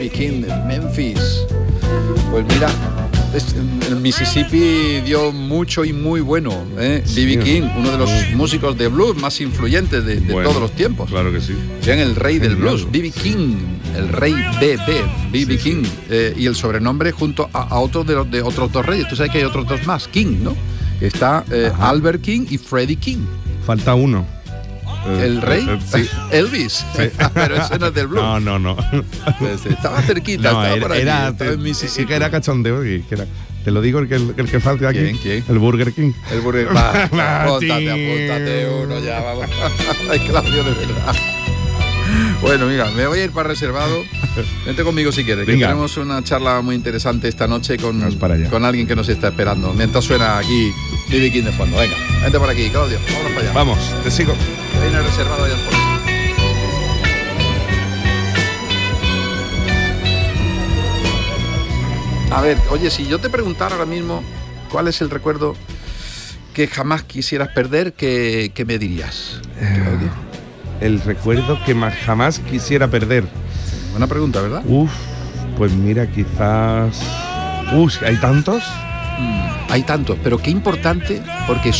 King, Memphis. Pues mira, el Mississippi dio mucho y muy bueno, B.B. King, uno de los músicos de blues más influyentes de todos los tiempos. Claro que sí. Sean el rey del blues, B.B. King, el rey B.B. King, y el sobrenombre junto a otros de otros dos reyes. Tú sabes que hay otros dos más, King, ¿no? Está Albert King y Freddie King. Falta uno. ¿El rey? Sí. Elvis. Sí. Pero ese no es del blues. No. Estaba cerquita, no, estaba por aquí, estaba en Mississippi. Que era cachondeo. Te lo digo el que falta aquí. ¿Quién? El Burger King. El Burger King. Apúntate uno ya, vamos. Ay, Claudio, de verdad. Bueno, mira, me voy a ir para reservado. Vente conmigo si quieres, que tenemos una charla muy interesante esta noche con alguien que nos está esperando. Mientras suena aquí B.B. King de fondo. Venga, vente por aquí, Claudio, vámonos para allá. Vamos, te sigo. Viene el reservado allá al fondo. A ver, oye, si yo te preguntara ahora mismo cuál es el recuerdo que jamás quisieras perder, ¿qué me dirías, Claudio? El recuerdo que jamás quisiera perder. Buena pregunta, ¿verdad? Pues mira, quizás... ¿hay tantos? Hay tantos, pero qué importante, porque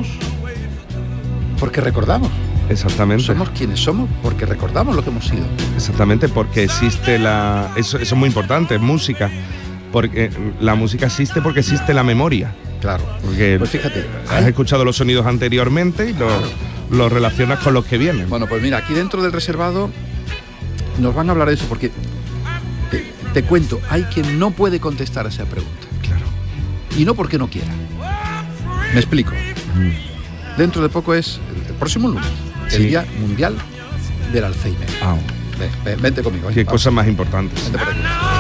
recordamos. Exactamente. Somos quienes somos porque recordamos lo que hemos sido. Exactamente, porque existe eso es muy importante, música. Porque la música existe porque existe la memoria. Claro. Porque pues fíjate, has escuchado los sonidos anteriormente y los relacionas con los que vienen. Bueno, pues mira, aquí dentro del reservado nos van a hablar de eso porque te cuento, hay quien no puede contestar a esa pregunta. Claro. Y no porque no quiera. Me explico. Dentro de poco es el próximo lunes, el Día Mundial del Alzheimer. Vente conmigo. Qué cosas más importantes. Vente por aquí.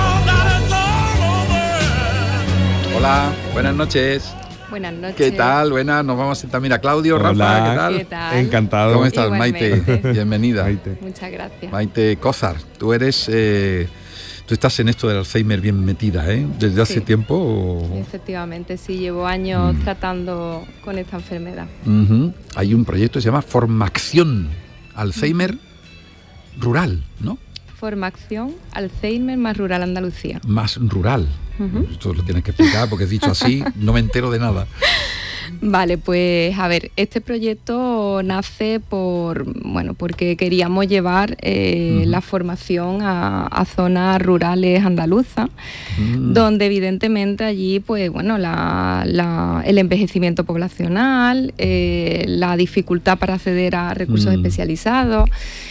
Hola, buenas noches. Buenas noches. ¿Qué tal? Buenas, nos vamos a sentar. Mira, Claudio, hola. Rafa, ¿Qué tal? Encantado. ¿Cómo estás, Igualmente. Maite? Bienvenida. Maite. Muchas gracias. Maite Cózar, tú estás en esto del Alzheimer bien metida, ¿eh? ¿Desde hace tiempo? ¿O? Efectivamente, sí, llevo años tratando con esta enfermedad. Hay un proyecto que se llama Formación Alzheimer Rural, ¿no? Formación Alzheimer más Rural Andalucía. Más rural. Esto lo tienes que explicar porque dicho así no me entero de nada. Vale, pues a ver, este proyecto nace porque queríamos llevar la formación a zonas rurales andaluzas, donde evidentemente allí, pues bueno, el envejecimiento poblacional, la dificultad para acceder a recursos especializados,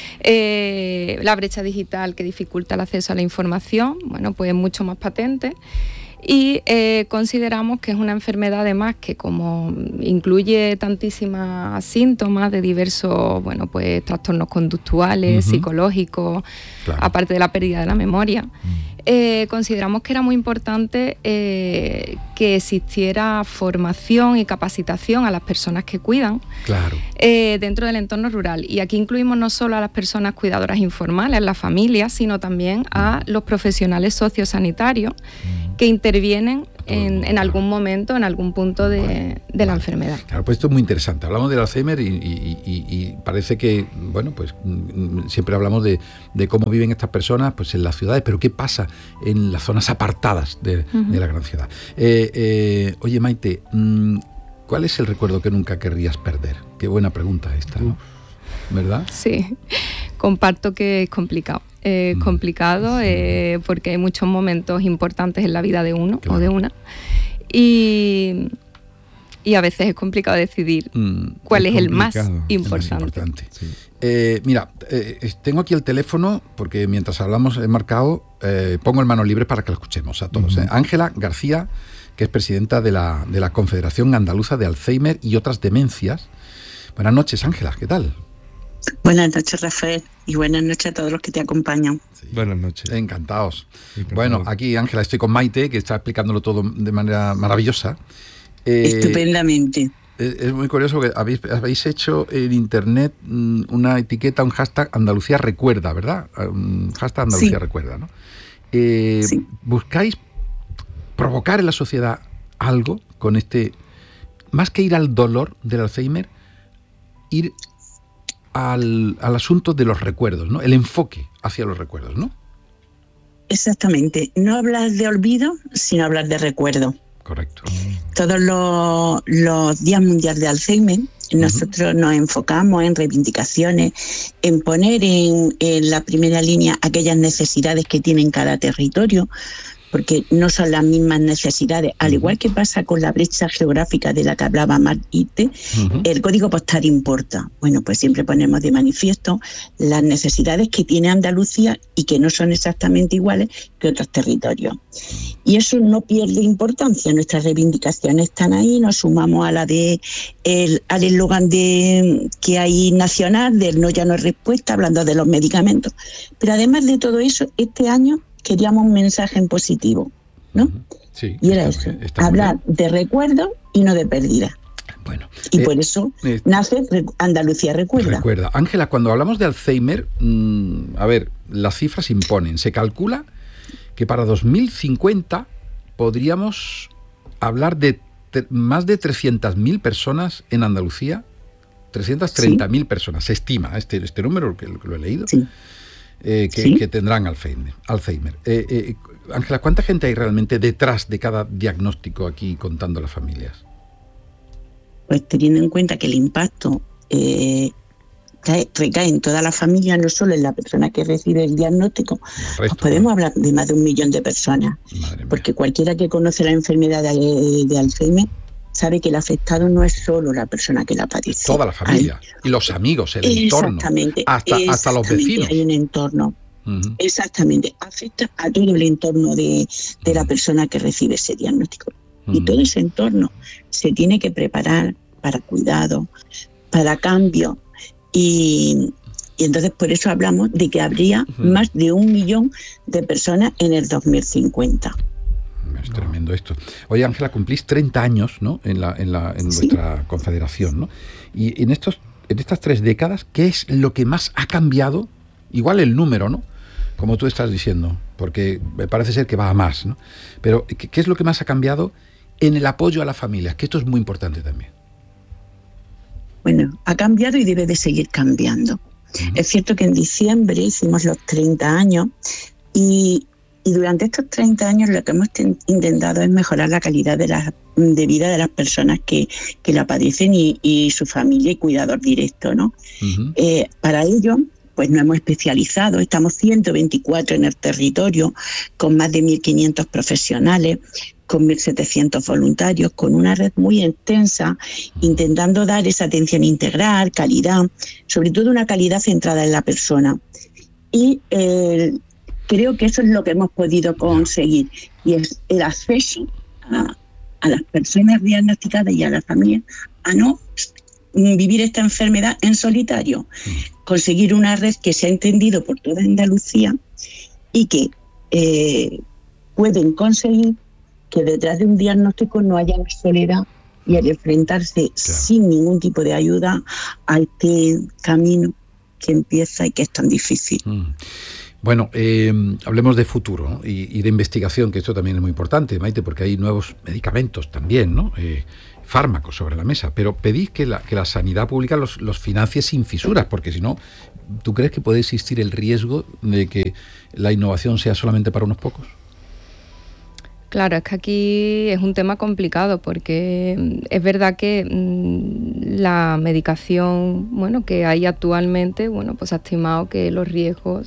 la brecha digital que dificulta el acceso a la información, bueno, pues es mucho más patente. Y consideramos que es una enfermedad además que como incluye tantísimas síntomas de diversos, bueno, pues trastornos conductuales, psicológicos, aparte de la pérdida de la memoria, consideramos que era muy importante que existiera formación y capacitación a las personas que cuidan dentro del entorno rural. Y aquí incluimos no solo a las personas cuidadoras informales, las familias, sino también a los profesionales sociosanitarios que intervienen en algún momento, en algún punto de la enfermedad. Claro, pues esto es muy interesante. Hablamos del Alzheimer y parece que, bueno, pues siempre hablamos de cómo viven estas personas pues en las ciudades, pero ¿qué pasa en las zonas apartadas de la gran ciudad? Oye, Maite, ¿cuál es el recuerdo que nunca querrías perder? Qué buena pregunta esta, ¿no? ¿Verdad? Sí, comparto que es complicado. Complicado porque hay muchos momentos importantes en la vida de uno o de una y a veces es complicado decidir cuál es el más importante. Sí. Mira, tengo aquí el teléfono porque mientras hablamos he marcado, pongo en manos libres para que lo escuchemos a todos. Ángela García, que es presidenta de la Confederación Andaluza de Alzheimer y otras demencias. Buenas noches, Ángela, ¿qué tal? Buenas noches, Rafael, y buenas noches a todos los que te acompañan. Sí. Buenas noches. Encantados. Bueno, aquí, Ángela, estoy con Maite, que está explicándolo todo de manera maravillosa. Estupendamente. Es muy curioso que habéis hecho en internet una etiqueta, un hashtag Andalucía Recuerda, ¿verdad? Un hashtag Andalucía Recuerda, ¿no? Sí. ¿Buscáis provocar en la sociedad algo con más que ir al dolor del Alzheimer, ir al asunto de los recuerdos, ¿no? El enfoque hacia los recuerdos, ¿no? Exactamente. No hablar de olvido, sino hablar de recuerdo. Correcto. Todos los días mundiales de Alzheimer, nosotros nos enfocamos en reivindicaciones, en poner en la primera línea aquellas necesidades que tiene cada territorio, porque no son las mismas necesidades. Al igual que pasa con la brecha geográfica de la que hablaba Marite, el código postal importa. Bueno, pues siempre ponemos de manifiesto las necesidades que tiene Andalucía y que no son exactamente iguales que otros territorios. Y eso no pierde importancia. Nuestras reivindicaciones están ahí, nos sumamos a la de al eslogan que hay nacional del no ya no es respuesta, hablando de los medicamentos. Pero además de todo eso, este año queríamos un mensaje en positivo, ¿no? Sí, y era eso, hablar de recuerdo y no de pérdida. Bueno, y por eso nace Andalucía Recuerda. Ángela, cuando hablamos de Alzheimer, a ver, las cifras imponen. Se calcula que para 2050 podríamos hablar de más de 300.000 personas en Andalucía, 330.000 personas, se estima, este número que lo he leído. Sí. Que tendrán Alzheimer. Ángela, ¿cuánta gente hay realmente detrás de cada diagnóstico aquí contando las familias? Pues teniendo en cuenta que el impacto recae en toda la familia, no solo en la persona que recibe el diagnóstico, pues podemos hablar de más de 1 millón de personas. Porque cualquiera que conoce la enfermedad de Alzheimer sabe que el afectado no es solo la persona que la padece. Toda la familia. Y los amigos, el entorno. Hasta los vecinos. Hay un entorno. Exactamente. Afecta a todo el entorno de la persona que recibe ese diagnóstico. Y todo ese entorno se tiene que preparar para cuidado, para cambio. Y entonces por eso hablamos de que habría más de 1 millón de personas en el 2050. Es tremendo esto. Oye, Ángela, cumplís 30 años, ¿no? en vuestra confederación, ¿no? Y en estas 3 décadas, ¿qué es lo que más ha cambiado? Igual el número, ¿no? Como tú estás diciendo, porque me parece ser que va a más, ¿no? Pero ¿qué es lo que más ha cambiado en el apoyo a las familias? Que esto es muy importante también. Bueno, ha cambiado y debe de seguir cambiando. Es cierto que en diciembre hicimos los 30 años y durante estos 30 años lo que hemos intentado es mejorar la calidad de vida de las personas que la padecen y su familia y cuidador directo, ¿no? Para ello, pues nos hemos especializado, estamos 124 en el territorio, con más de 1.500 profesionales, con 1.700 voluntarios, con una red muy extensa, intentando dar esa atención integral, calidad, sobre todo una calidad centrada en la persona. Y creo que eso es lo que hemos podido conseguir, y es el acceso a las personas diagnosticadas y a las familias a no vivir esta enfermedad en solitario, conseguir una red que se ha entendido por toda Andalucía y que pueden conseguir que detrás de un diagnóstico no haya soledad y al enfrentarse sin ningún tipo de ayuda a este camino que empieza y que es tan difícil. Bueno, hablemos de futuro, ¿no? y de investigación, que esto también es muy importante, Maite, porque hay nuevos medicamentos también, ¿no? Fármacos sobre la mesa, pero pedís que la sanidad pública los financie sin fisuras, porque si no, ¿tú crees que puede existir el riesgo de que la innovación sea solamente para unos pocos? Claro, es que aquí es un tema complicado porque es verdad que la medicación, bueno, que hay actualmente, bueno, pues ha estimado que los riesgos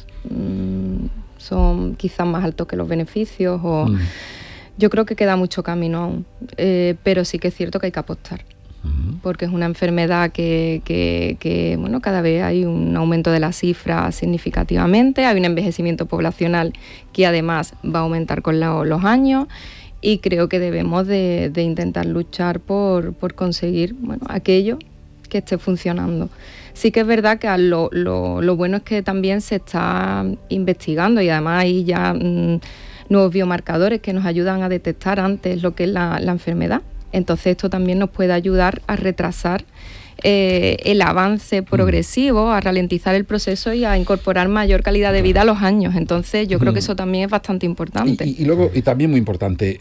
son quizás más altos que los beneficios o yo creo que queda mucho camino aún, pero sí que es cierto que hay que apostar. Porque es una enfermedad que bueno, cada vez hay un aumento de las cifras significativamente, hay un envejecimiento poblacional que además va a aumentar con los años y creo que debemos de intentar luchar por conseguir, bueno, aquello que esté funcionando. Sí que es verdad que lo bueno es que también se está investigando y además hay ya nuevos biomarcadores que nos ayudan a detectar antes lo que es la enfermedad. Entonces esto también nos puede ayudar a retrasar el avance progresivo, a ralentizar el proceso y a incorporar mayor calidad de vida a los años. Entonces yo creo que eso también es bastante importante. Y luego, y también muy importante,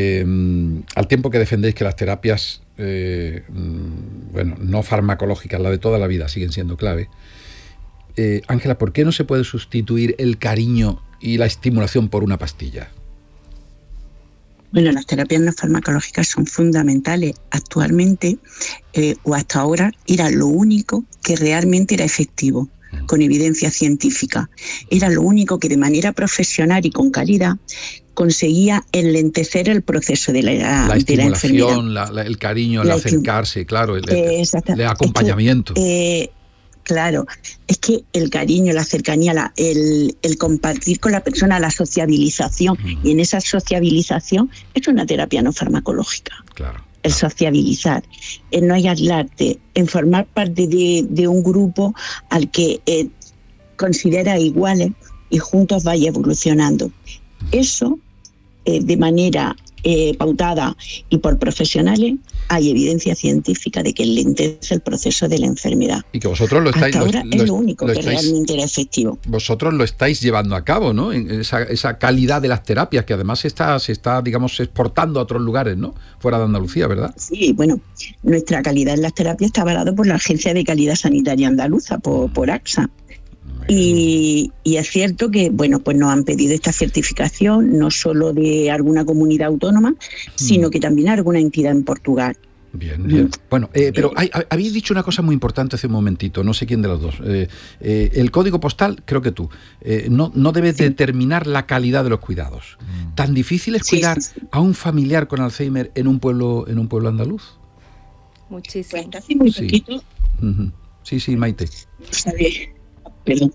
al tiempo que defendéis que las terapias bueno, no farmacológicas, la de toda la vida, siguen siendo clave, Ángela, ¿por qué no se puede sustituir el cariño y la estimulación por una pastilla? Bueno, las terapias no farmacológicas son fundamentales. Actualmente, o hasta ahora, era lo único que realmente era efectivo, con evidencia científica. Era lo único que de manera profesional y con calidad conseguía enlentecer el proceso de la estimulación, el cariño, el acercarse, claro, el acompañamiento. Claro, es que el cariño, la cercanía, el compartir con la persona, la sociabilización, y en esa sociabilización es una terapia no farmacológica. Claro. El sociabilizar, el no aislarte, en formar parte de un grupo al que considera iguales y juntos vaya evolucionando. Eso, de manera pautada y por profesionales, hay evidencia científica de que lentece el proceso de la enfermedad. Y que vosotros lo estáis... Hasta ahora es lo único que realmente era efectivo. Vosotros lo estáis llevando a cabo, ¿no? Esa calidad de las terapias, que además se está, digamos, exportando a otros lugares, ¿no? Fuera de Andalucía, ¿verdad? Sí, bueno, nuestra calidad en las terapias está avalada por la Agencia de Calidad Sanitaria Andaluza, por AXA. Y es cierto que, bueno, pues nos han pedido esta certificación no solo de alguna comunidad autónoma, sino que también alguna entidad en Portugal. Bien. Bueno, pero habéis dicho una cosa muy importante hace un momentito, no sé quién de los dos. El código postal, creo que tú, no debe determinar la calidad de los cuidados. ¿Tan difícil es cuidar a un familiar con Alzheimer en un pueblo andaluz? Muchísimo. Pues hace muy poquito. Sí, Maite. Perdón.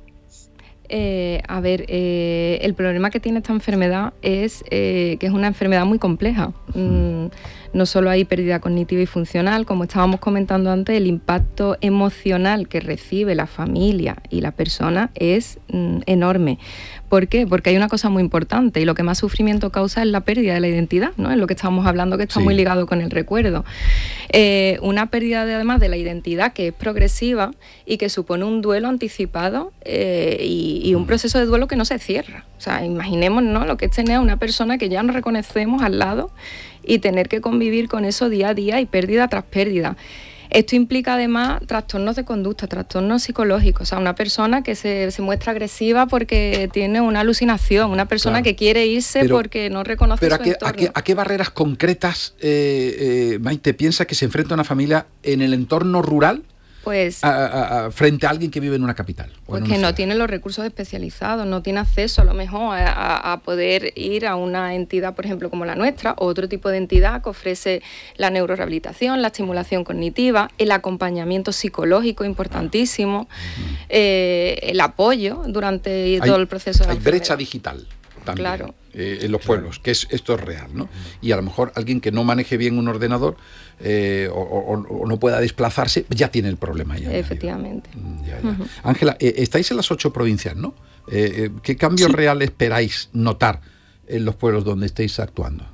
El problema que tiene esta enfermedad es que es una enfermedad muy compleja. No solo hay pérdida cognitiva y funcional, como estábamos comentando antes, el impacto emocional que recibe la familia y la persona es enorme. ¿Por qué? Porque hay una cosa muy importante, y lo que más sufrimiento causa es la pérdida de la identidad, ¿no? Es lo que estábamos hablando, que está muy ligado con el recuerdo. Una pérdida además de la identidad que es progresiva y que supone un duelo anticipado y un proceso de duelo que no se cierra. O sea, imaginemos, ¿no?, lo que es tener a una persona que ya no reconocemos al lado y tener que convivir con eso día a día y pérdida tras pérdida. Esto implica además trastornos de conducta, trastornos psicológicos. O sea, una persona que se muestra agresiva porque tiene una alucinación, una persona que quiere irse porque no reconoce su entorno. ¿A qué barreras concretas, Maite, piensa que se enfrenta una familia en el entorno rural? Pues frente a alguien que vive en una capital. Pues que no tiene los recursos especializados, no tiene acceso a lo mejor a poder ir a una entidad, por ejemplo, como la nuestra, o otro tipo de entidad que ofrece la neurorehabilitación, la estimulación cognitiva, el acompañamiento psicológico importantísimo, el apoyo durante todo el proceso de la enfermedad. Hay brecha digital también, claro, en los pueblos, que esto es real, ¿no? Y a lo mejor alguien que no maneje bien un ordenador o no pueda desplazarse, ya tiene el problema. Efectivamente. Ángela, estáis en las 8 provincias, ¿no? ¿Qué cambios reales esperáis notar en los pueblos donde estáis actuando?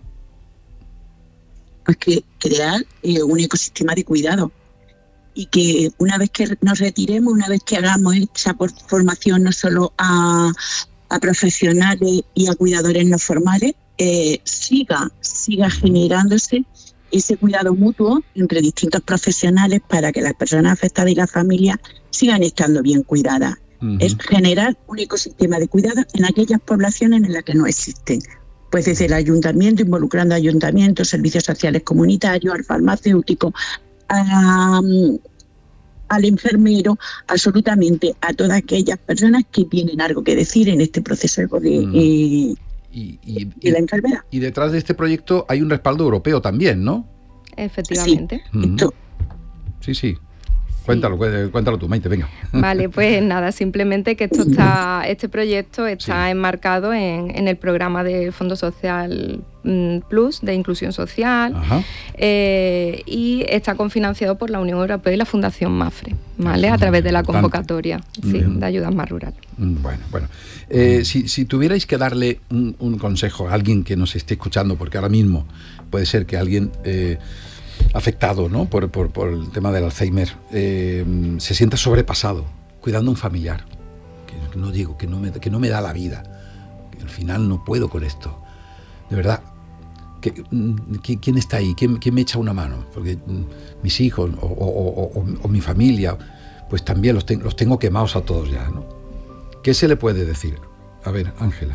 Pues que crear un ecosistema de cuidado, y que una vez que nos retiremos, una vez que hagamos esa formación no solo a profesionales y a cuidadores no formales, siga generándose ese cuidado mutuo entre distintos profesionales para que las personas afectadas y las familias sigan estando bien cuidadas. Es generar un ecosistema de cuidado en aquellas poblaciones en las que no existen. Pues desde el ayuntamiento, involucrando ayuntamientos, servicios sociales comunitarios, al farmacéutico, al enfermero, absolutamente a todas aquellas personas que tienen algo que decir en este proceso de la enfermedad. Y detrás de este proyecto hay un respaldo europeo también, ¿no? Efectivamente. Sí. Cuéntalo tú, Maite, venga. Vale, pues nada, simplemente que este proyecto está enmarcado en el programa del Fondo Social Plus de Inclusión Social, y está confinanciado por la Unión Europea y la Fundación MAFRE, ¿vale? A través de la convocatoria de ayudas más rurales. Bueno. Si tuvierais que darle un consejo a alguien que nos esté escuchando, porque ahora mismo puede ser que alguien afectado, ¿no?, por el tema del Alzheimer, se sienta sobrepasado cuidando a un familiar, que no digo que no me da la vida, que al final no puedo con esto, de verdad, ¿quién está ahí? ¿Quién me echa una mano? Porque mis hijos o mi familia, pues también los tengo quemados a todos ya, ¿no? ¿Qué se le puede decir? A ver, Ángela.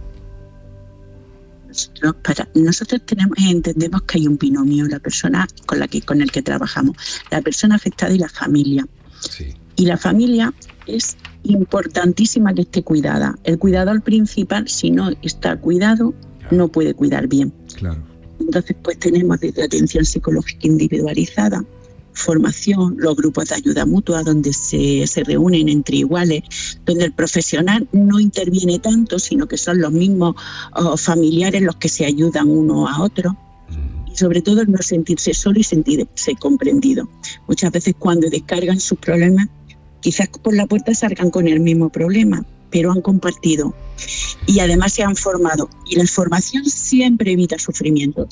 Nosotros entendemos que hay un binomio, la persona con el que trabajamos, la persona afectada y la familia. Sí. Y la familia es importantísima que esté cuidada. El cuidador principal, si no está cuidado, no puede cuidar bien. Claro. Entonces, pues tenemos desde atención psicológica individualizada, formación, los grupos de ayuda mutua donde se reúnen entre iguales, donde el profesional no interviene tanto, sino que son los mismos familiares los que se ayudan uno a otro. Y sobre todo el no sentirse solo y sentirse comprendido. Muchas veces cuando descargan sus problemas, quizás por la puerta salgan con el mismo problema, pero han compartido. Y además se han formado. Y la formación siempre evita sufrimiento,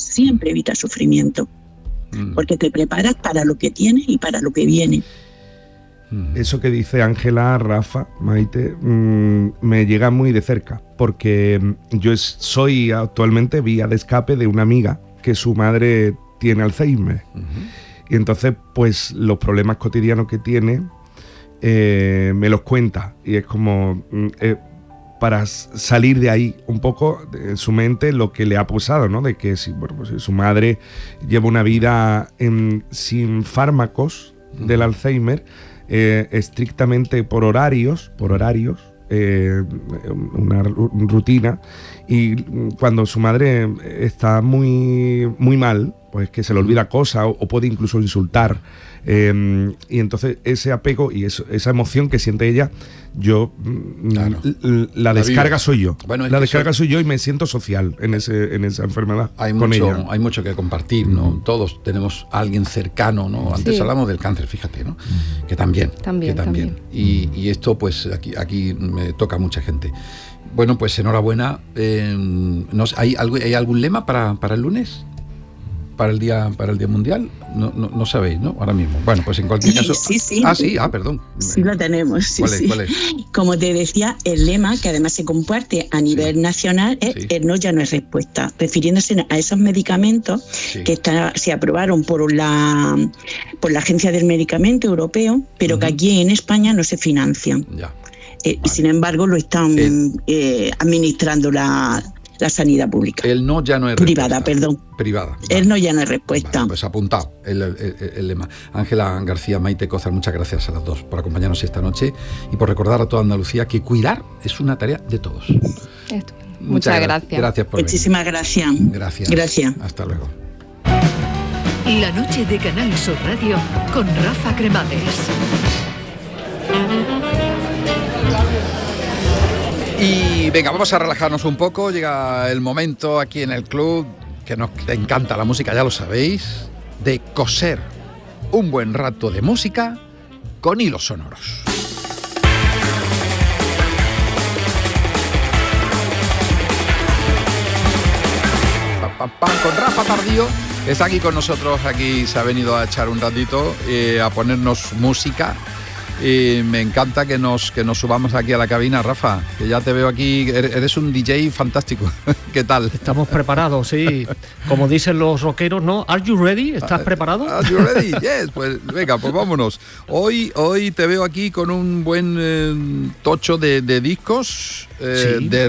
porque te preparas para lo que tienes y para lo que viene. Eso que dice Ángela, Rafa, Maite, me llega muy de cerca, porque yo soy actualmente vía de escape de una amiga que su madre tiene Alzheimer. Y entonces, pues los problemas cotidianos que tiene me los cuenta, y es como para salir de ahí un poco en su mente lo que le ha pasado, ¿no? De que si su madre lleva una vida sin fármacos del Alzheimer, estrictamente por horarios, una rutina, y cuando su madre está muy, muy mal, pues que se le olvida cosas o puede incluso insultar, y entonces ese apego y esa emoción que siente ella, yo la descarga soy yo. Bueno, soy yo y me siento social en esa enfermedad. Hay mucho que compartir, ¿no? Todos tenemos a alguien cercano, ¿no? Antes hablamos del cáncer, fíjate, ¿no? Que también. Y esto, pues aquí me toca a mucha gente. Bueno, pues enhorabuena. ¿Hay algún lema para el lunes? ¿Para el día mundial? No sabéis, ¿no? Ahora mismo. Bueno, pues en cualquier caso... Sí. Perdón. Sí lo tenemos, ¿Cuál es? Como te decía, el lema, que además se comparte a nivel nacional, es el no ya no es respuesta, refiriéndose a esos medicamentos que se aprobaron por la Agencia del Medicamento Europeo, pero que aquí en España no se financian. Ya. Y sin embargo lo están administrando la sanidad pública. El no ya no es privada, respuesta. Perdón. Privada. El no ya no es respuesta. Vale, pues apuntado el lema. Ángela García, Maite Cózar, muchas gracias a las dos por acompañarnos esta noche y por recordar a toda Andalucía que cuidar es una tarea de todos. Muchas gracias. Gracias por Muchísimas venir. Gracias. Hasta luego. La noche de Canal Sur Radio con Rafa Cremades. Y venga, vamos a relajarnos un poco. Llega el momento aquí en el club, que nos encanta la música, ya lo sabéis, de coser un buen rato de música con hilos sonoros. Con Rafa Tardío, que está aquí con nosotros, aquí se ha venido a echar un ratito, a ponernos música. Y me encanta que nos subamos aquí a la cabina, Rafa, que ya te veo aquí, eres un DJ fantástico. ¿Qué tal? Estamos preparados, sí. Como dicen los rockeros, ¿no? ¿Are you ready? ¿Estás preparado? ¿Are you ready? Yes, pues venga, pues vámonos. Hoy te veo aquí con un buen tocho de discos, de